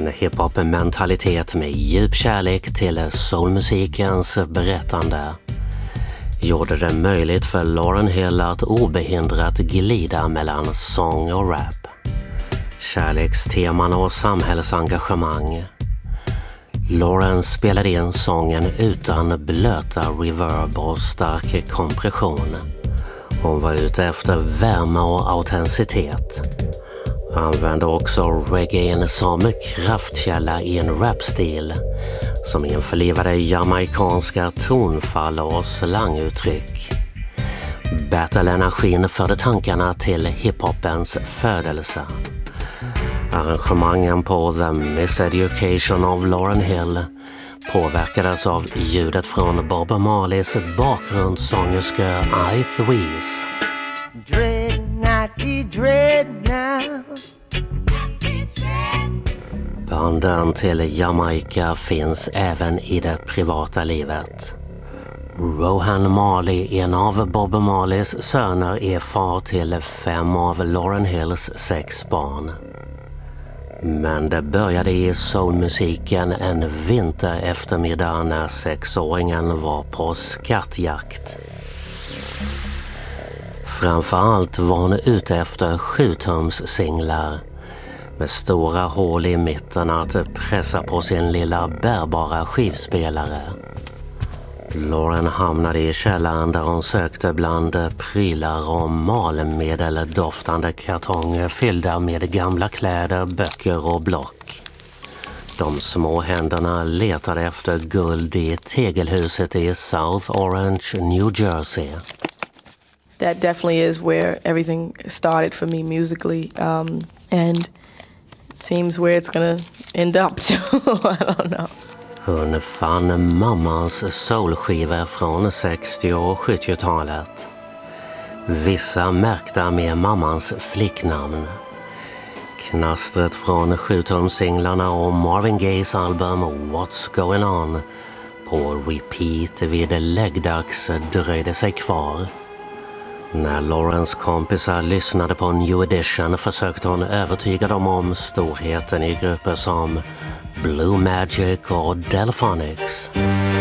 En hiphop-mentalitet med djup kärlek till soulmusikens berättande gjorde det möjligt för Lauryn Hill att obehindrat glida mellan sång och rap. Kärleksteman och samhällsengagemang. Lauryn spelade in sången utan blöta reverb och stark kompression. Hon var ute efter värme och autenticitet. Använde också reggae som kraftkälla i en rapstil som införlivade jamaikanska tonfall och slanguttryck. Battle-energin förde tankarna till hiphopens födelse. Arrangemangen på The Miseducation of Lauryn Hill påverkades av ljudet från Bob Marleys bakgrundssångerska I Threes. Dread nighty dread now. Banden till Jamaica finns även i det privata livet. Rohan Marley, en av Bob Marleys söner, är far till 5 av Lauryn Hills 6 barn. Men det började i soulmusiken en vinter eftermiddag när 6-åringen var på skattjakt. Framförallt var hon ute efter 7-tums-singlar med stora hål i mitten att pressa på sin lilla bärbara skivspelare. Lauryn hamnade i källaren där hon sökte bland prylar och malmedel-doftande kartonger fyllda med gamla kläder, böcker och block. De små händerna letade efter guld i tegelhuset i South Orange, New Jersey. That definitely is where everything started for me musically, and it seems where it's gonna end up too. I don't know. Hon fann mammans soulskivor från 60- och 70-talet. Vissa märkta med mammans flicknamn. Knastret från 7-tumsinglarna och Marvin Gayes album What's Going On på repeat vid läggdags dröjde sig kvar. När Lauryns kompisar lyssnade på New Edition försökte hon övertyga dem om storheten i grupper som Blue Magic och Delphonics.